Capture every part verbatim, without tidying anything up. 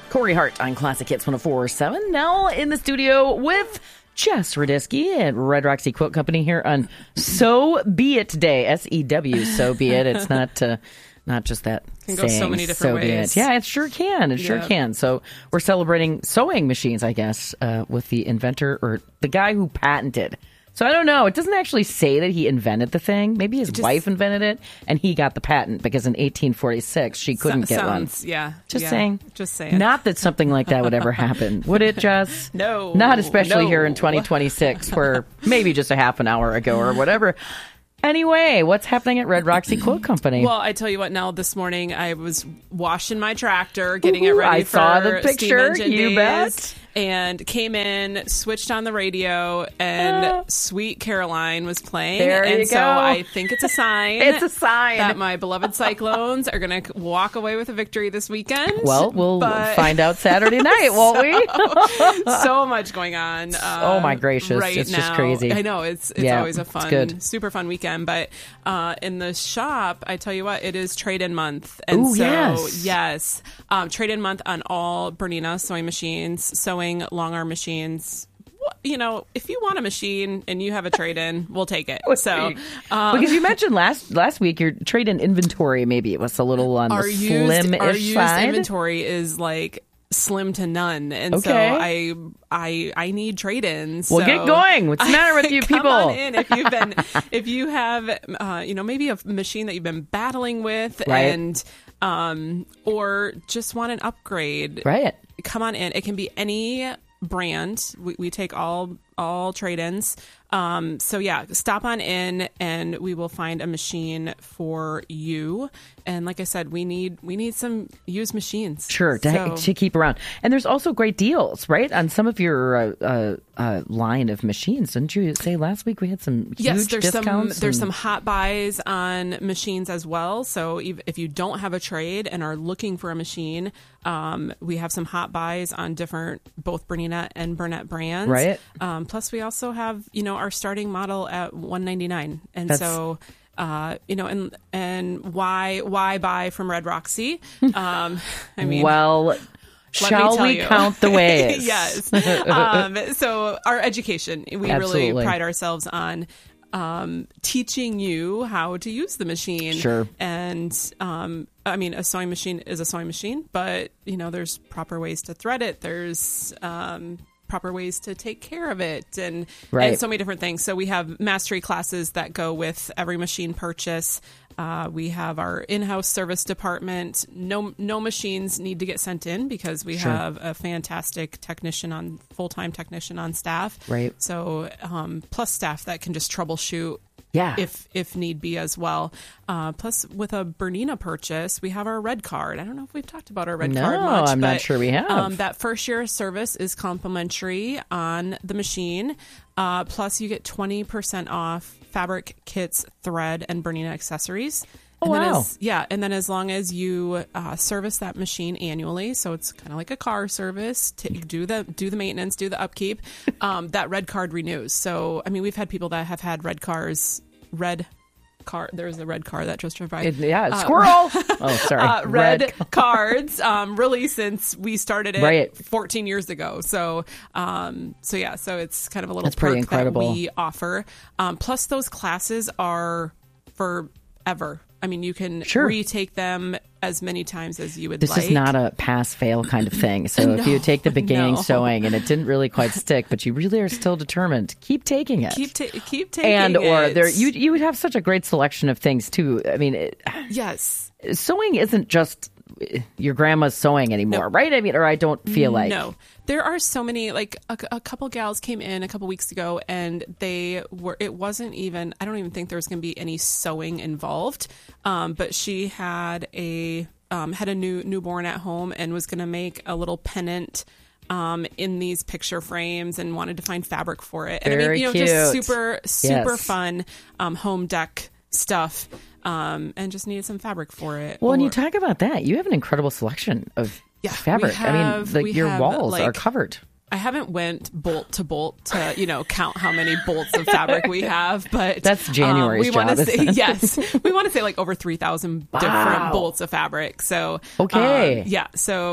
Corey Hart on Classic Hits one oh four point seven. Now in the studio with Jess Radisky at Red Roxy Quilt Company here on So Be It Day. S E W, So Be It. It's not uh, not just that Can saying, go so many different so ways. Be it. Yeah, it sure can. It sure Yeah. can. So we're celebrating sewing machines, I guess, uh, with the inventor or the guy who patented. So I don't know. It doesn't actually say that he invented the thing. Maybe his just- wife invented it and he got the patent because in eighteen forty-six she couldn't So- get sounds, one. Yeah. Just yeah. saying. Just saying. Not that something like that would ever happen. Would it, Jess? No. Not especially no. here in twenty twenty-six where maybe just a half an hour ago or whatever. Anyway, what's happening at Red Roxy Quilt Company? Well, I tell you what, now this morning I was washing my tractor, getting Ooh, it ready I for saw the steam picture, engine you days, bet. and came in, switched on the radio, and Oh. Sweet Caroline was playing. There and you so go. I think it's a sign. It's a sign. that my beloved Cyclones are going to walk away with a victory this weekend. Well, we'll But- find out Saturday night, won't we? so much going on. Uh, Oh, my gracious. Right It's now. just crazy. I know it's it's Yeah, always a it's fun, good. super fun weekend. But uh, in the shop, I tell you what, it is trade-in month, and Ooh, so yes. yes, um, trade-in month on all Bernina sewing machines, sewing long arm machines. You know, if you want a machine and you have a trade-in, we'll take it. So, um, because you mentioned last last week your trade-in inventory maybe it was a little on our the used, slim-ish our used side. inventory is like slim to none, and Okay. so I I I need trade-ins. Well, so get going. What's the matter with you come people? on in if you've been if you have uh, you know maybe a machine that you've been battling with, Right. and um or just want an upgrade. Right. Come on in. It can be any brand. We, we take all all trade-ins. Um, so yeah, stop on in and we will find a machine for you. And like I said, we need we need some used machines. Sure, to, So- to keep around. And there's also great deals, right? On some of your uh, uh, uh, line of machines. Didn't you say last week we had some huge Yes, there's some discounts? there's and- some hot buys on machines as well. So if, if you don't have a trade and are looking for a machine, um, we have some hot buys on different both Bernina and Burnett brands. Right. Um, plus, we also have you know our starting model at one ninety-nine, and That's- so. Uh, you know, and and why why buy from Red Roxy? Um, I mean, well, let me shall tell we you. count the ways? Yes. Um, so our education, we Absolutely. really pride ourselves on um, teaching you how to use the machine. Sure. And um, I mean, a sewing machine is a sewing machine, but you know, there's proper ways to thread it. There's um, proper ways to take care of it, and Right. and so many different things. So we have mastery classes that go with every machine purchase. Uh, we have our in-house service department. No, no machines need to get sent in because we Sure. have a fantastic technician on full-time technician on staff. Right. So um, plus staff that can just troubleshoot. Yeah. If if need be as well. Uh, plus, with a Bernina purchase, we have our red card. I don't know if we've talked about our red No, card much. I'm not but, sure we have. Um, that first year of service is complimentary on the machine. Uh, plus, you get twenty percent off fabric, kits, thread, and Bernina accessories. Oh, And then wow. as, yeah, and then as long as you uh, service that machine annually, so it's kind of like a car service, to do the do the maintenance, do the upkeep, um, that red card renews. So, I mean, we've had people that have had red cars, red car. There's a red car that just drove by. It- yeah, Uh, squirrel. oh, sorry. uh, red, cards, um, really since we started it Right. fourteen years ago. So, um, so yeah, so it's kind of a little That's pretty perk incredible. that we offer. Um, plus, those classes are forever. I mean, you can Sure. retake them as many times as you would This like. is not a pass-fail kind of thing. So if you No, take the beginning no. sewing and it didn't really quite stick, but you really are still determined, keep taking it. keep ta- keep taking and or it. there, you you would have such a great selection of things too. I mean, it, yes. sewing isn't just your grandma's sewing anymore, right? I mean, or I don't feel like No, there are so many. Like a, a couple gals came in a couple weeks ago, and they were. It wasn't even. I don't even think there was going to be any sewing involved. Um, but she had a um, had a new newborn at home and was going to make a little pennant. Um, in these picture frames, and wanted to find fabric for it. And I Very mean, you know, just cute. super, super Yes. fun um, home deck stuff, um, and just needed some fabric for it. Well, when you Or- talk about that, you have an incredible selection of Yeah, fabric. we I mean, have- like we your have, walls are like- covered. I haven't went bolt to bolt to, you know, count how many bolts of fabric we have, but That's January's um, we want job, to say isn't it? yes, we want to say like over three thousand Wow. different bolts of fabric. So Okay. um, yeah, so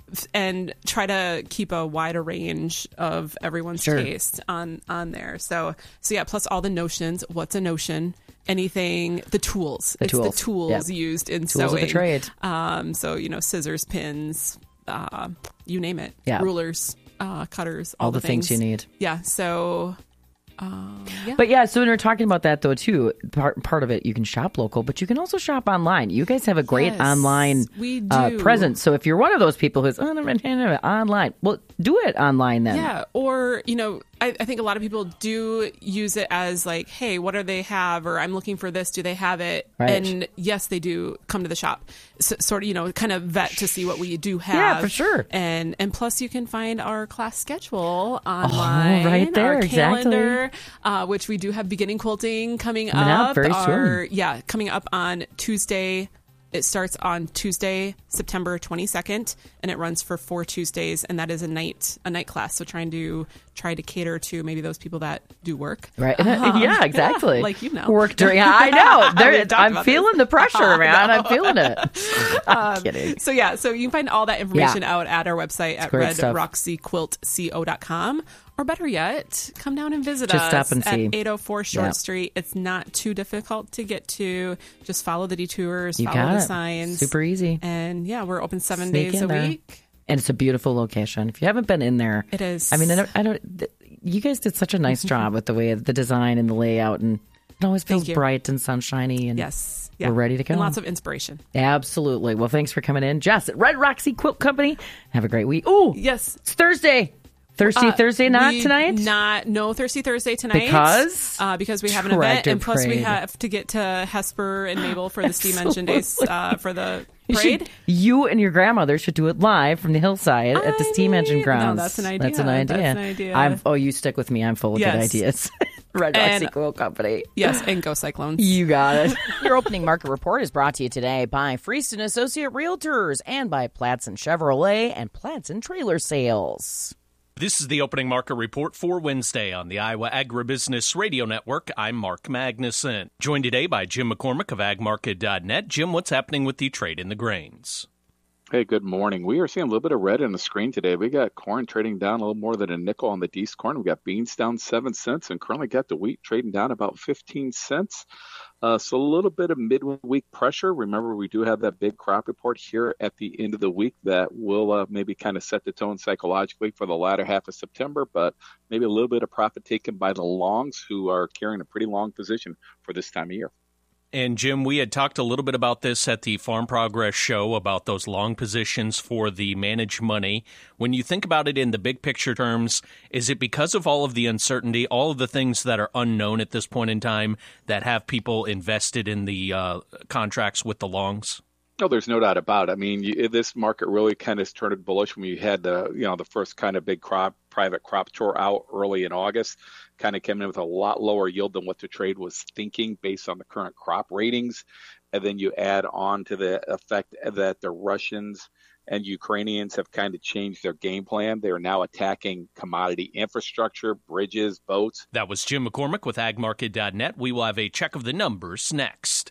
and try to keep a wider range of everyone's Sure. taste on on there. So so yeah, plus all the notions. What's a notion? Anything, the tools. The it's tools. the tools Yeah. used in Tools sewing. of the trade. Um, so you know, scissors, pins, uh, you name it. Yeah. Rulers, uh, cutters, all, All the things you need. Yeah. So. Um, yeah. But yeah, so when we're talking about that though too, part part of it you can shop local, but you can also shop online. You guys have a great Yes, online we uh, do. presence. So if you're one of those people who's oh, no, no, no, no, online, well, do it online then. Yeah, or you know, I, I think a lot of people do use it as like, hey, what do they have? Or I'm looking for this. Do they have it? Right. And yes, they do come to the shop. So, sort of, you know, kind of vet to see what we do have. Yeah, for sure. And and plus, you can find our class schedule online. Oh, right there, our exactly. calendar, uh, which we do have beginning quilting coming Coming up up. very our, soon. Yeah, coming up on Tuesday. It starts on Tuesday, September twenty-second, and it runs for four Tuesdays, and that is a night a night class. So trying to try to cater to maybe those people that do work, Right. Um, yeah, exactly. like you know, Work during. I know. There, We've talked I'm about feeling this. the pressure, I man. know. I'm feeling it. I'm Um, kidding. So yeah, so you can find all that information Yeah. out at our website at great red stuff. roxy quilt co dot com. Or better yet, come down and visit Just us stop and at see. eight oh four Short Yeah. Street. It's not too difficult to get to. Just follow the detours, You follow got the it. signs. Super easy. And yeah, we're open seven Sneak days in a there. week. And it's a beautiful location. If you haven't been in there, It is. I mean, I don't. I don't th- you guys did such a nice job with the way the design and the layout, and it always feels Thank you. bright and sunshiny. And Yes. we're ready to go. And lots of inspiration. Absolutely. Well, thanks for coming in, Jess at Red Roxy Quilt Company. Have a great week. Ooh, Yes. it's Thursday. Thirsty Uh, Thursday, not we- tonight. Not no Thirsty Thursday tonight. Because? uh, because we have an event, Tractor and plus we parade. have to get to Hesper and Mabel for the steam engine days uh, for the You, parade. should, you and your grandmother should do it live from the hillside at the I steam engine mean, grounds. no, that's an idea. That's an idea. That's an idea. I'm, oh, you stick with me. I'm full of good Yes. ideas. Red Roxy And- Quilt Company. Yes, and go Cyclones. You got it. Your opening market report is brought to you today by Freeston Associate Realtors and by Platson Chevrolet and Platson Trailer Sales. This is the opening market report for Wednesday on the Iowa Agribusiness Radio Network. I'm Mark Magnuson. Joined today by Jim McCormick of ag market dot net. Jim, what's happening with the trade in the grains? Hey, good morning. We are seeing a little bit of red in the screen today. We got corn trading down a little more than a nickel on the Dees corn. We got beans down seven cents and currently got the wheat trading down about fifteen cents. Uh, so a little bit of midweek pressure. Remember, we do have that big crop report here at the end of the week that will uh, maybe kind of set the tone psychologically for the latter half of September, but maybe a little bit of profit taken by the longs who are carrying a pretty long position for this time of year. And Jim, we had talked a little bit about this at the Farm Progress show about those long positions for the managed money. When you think about it in the big picture terms, is it because of all of the uncertainty, all of the things that are unknown at this point in time that have people invested in the uh, contracts with the longs? No, there's no doubt about it. I mean, you, this market really kind of turned bullish when you had the, you know, the first kind of big crop, private crop tour out early in August. Kind of came in with a lot lower yield than what the trade was thinking based on the current crop ratings. And then you add on to the effect that the Russians and Ukrainians have kind of changed their game plan. They are now attacking commodity infrastructure, bridges, boats. That was Jim McCormick with ag market dot net. We will have a check of the numbers next.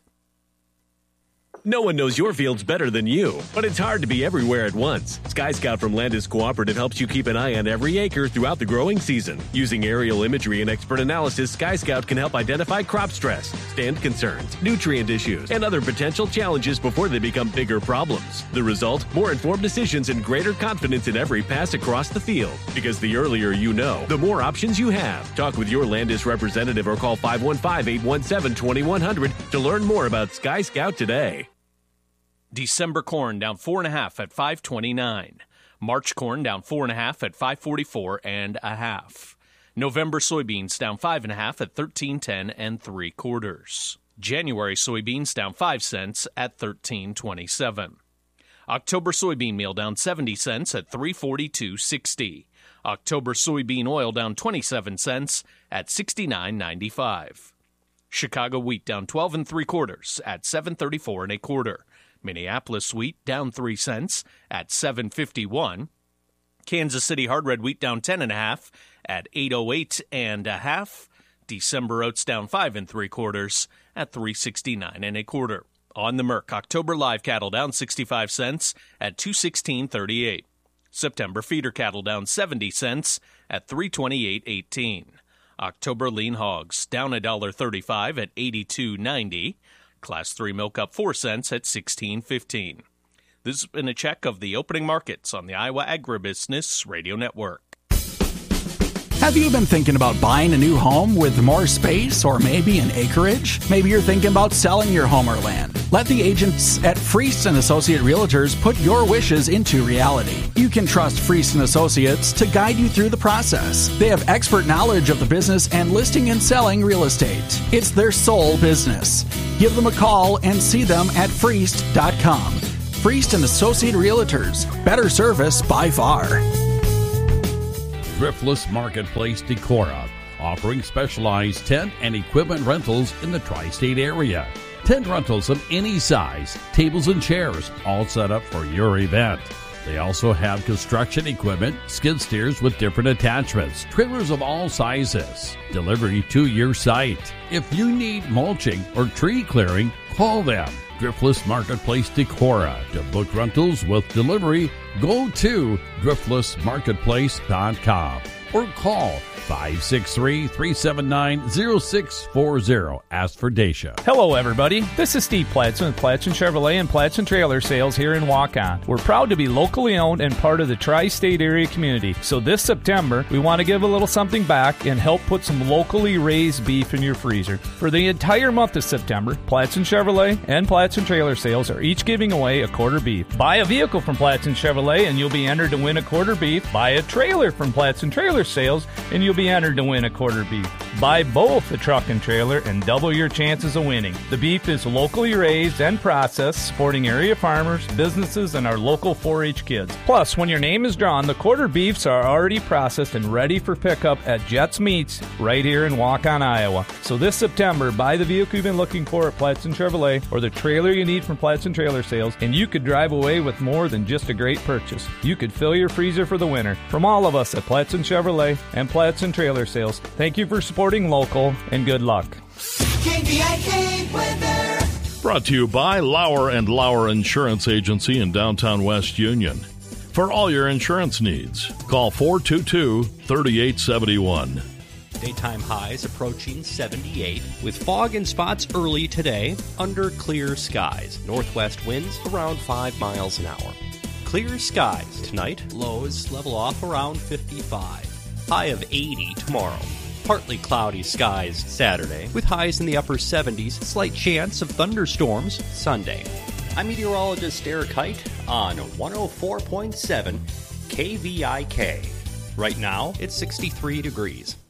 No one knows your fields better than you, but it's hard to be everywhere at once. Sky Scout from Landis Cooperative helps you keep an eye on every acre throughout the growing season. Using aerial imagery and expert analysis, Sky Scout can help identify crop stress, stand concerns, nutrient issues, and other potential challenges before they become bigger problems. The result? More informed decisions and greater confidence in every pass across the field. Because the earlier you know, the more options you have. Talk with your Landis representative or call five one five, eight one seven, two one zero zero to learn more about Sky Scout today. December corn down four and a half at five twenty-nine. March corn down four and a half at five forty-four and a half. November soybeans down five and a half at thirteen ten and three quarters. January soybeans down five cents at thirteen twenty-seven. October soybean meal down seventy cents at three forty-two sixty. October soybean oil down twenty-seven cents at sixty-nine ninety-five. Chicago wheat down twelve and three quarters at seven thirty-four and a quarter. Minneapolis wheat down three cents at seven fifty-one. Kansas City hard red wheat down ten and a half at eight oh eight and a half. December oats down five and three quarters at three sixty-nine and a quarter. On the Merc, October live cattle down sixty-five cents at two sixteen thirty-eight. September feeder cattle down seventy cents at three twenty-eight eighteen. October lean hogs down one dollar thirty-five at eighty-two ninety. Class three milk up four cents at sixteen fifteen. This has been a check of the opening markets on the Iowa Agribusiness Radio Network. Have you been thinking about buying a new home with more space or maybe an acreage? Maybe you're thinking about selling your home or land. Let the agents at Friest and Associate Realtors put your wishes into reality. You can trust Friest and Associates to guide you through the process. They have expert knowledge of the business and listing and selling real estate. It's their sole business. Give them a call and see them at friest dot com. Friest and Associate Realtors. Better service by far. Driftless Marketplace Decorah, offering specialized tent and equipment rentals in the tri-state area. Tent rentals of any size, tables and chairs, all set up for your event. They also have construction equipment, skid steers with different attachments, trailers of all sizes, delivery to your site. If you need mulching or tree clearing, call them. Driftless Marketplace Decorah. To book rentals with delivery, go to driftless marketplace dot com or call five six three, three seven nine, zero six four zero. Ask for Dacia. Hello, everybody. This is Steve Platson with Platson Chevrolet and Platson Trailer Sales here in Waukon. We're proud to be locally owned and part of the tri-state area community. So this September, we want to give a little something back and help put some locally raised beef in your freezer. For the entire month of September, Platson Chevrolet and Platson Trailer Sales are each giving away a quarter beef. Buy a vehicle from Platson Chevrolet and you'll be entered to win a quarter beef. Buy a trailer from Platson Trailer Sales and you'll be entered to win a quarter beef. Buy both a truck and trailer and double your chances of winning. The beef is locally raised and processed, supporting area farmers, businesses, and our local four H kids. Plus, when your name is drawn, the quarter beefs are already processed and ready for pickup at Jets Meats right here in Waukon, Iowa. So this September, buy the vehicle you've been looking for at Platson Chevrolet or the trailer you need from Platson Trailer Sales, and you could drive away with more than just a great purchase. You could fill your freezer for the winter. From all of us at Platson Chevrolet and Platson Trailer Sales, thank you for supporting local, and good luck. K V I K weather. Brought to you by Lauer and Lauer Insurance Agency in downtown West Union. For all your insurance needs, call four two two, three eight seven one. Daytime highs approaching seventy-eight with fog and spots early today under clear skies. Northwest winds around five miles an hour. Clear skies tonight. Lows level off around fifty-five. High of eighty tomorrow. Partly cloudy skies Saturday, with highs in the upper seventies, slight chance of thunderstorms Sunday. I'm meteorologist Eric Height on one oh four point seven K V I K. Right now, it's sixty-three degrees.